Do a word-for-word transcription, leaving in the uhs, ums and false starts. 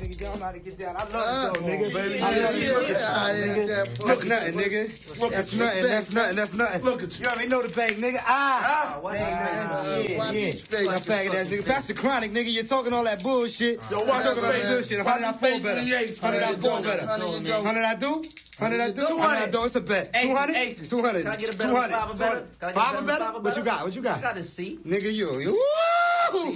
nigga. Y'all know how to get down. I love it, though, nigga. Baby, I love yeah, it. yeah, Nigga. That's nothing, nigga. That's nothing. That's nothing. That's nothing. Look at you. You already know the bag, nigga. Ah. Watch Yeah, your yeah. face. That faggot ass nigga. Pass the chronic, nigga. You're talking all that bullshit. Yo, You're watch talking all your that face. good shit. Hundred I four better. Hundred I four better. Hundred I do. Hundred I do. Hundred I do. It's a bet. Two hundred. Two hundred. Can I get a better five or better? Five or better? What you got? What you got? I got a C. Nigga, you. You. Woo!